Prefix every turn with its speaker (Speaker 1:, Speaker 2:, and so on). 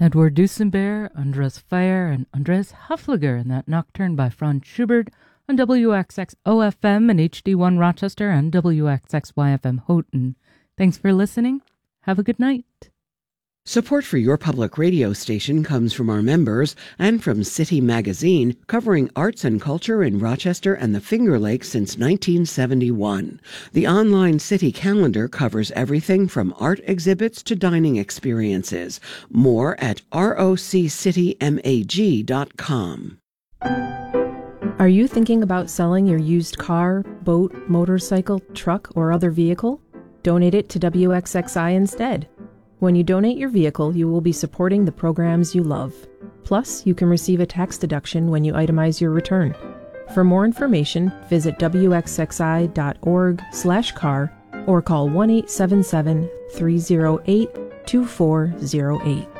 Speaker 1: Edward Dusenbeer, Andres Fire, and Andres Huffliger in that nocturne by Franz Schubert on WXX OFM and HD1 Rochester and WXXYFM Houghton. Thanks for listening. Have a good night.
Speaker 2: Support for your public radio station comes from our members and from City Magazine, covering arts and culture in Rochester and the Finger Lakes since 1971. The online City calendar covers everything from art exhibits to dining experiences. More at roccitymag.com.
Speaker 3: Are you thinking about selling your used car, boat, motorcycle, truck, or other vehicle? Donate it to WXXI instead. When you donate your vehicle, you will be supporting the programs you love. Plus, you can receive a tax deduction when you itemize your return. For more information, visit wxxi.org/car or call 1-877-308-2408.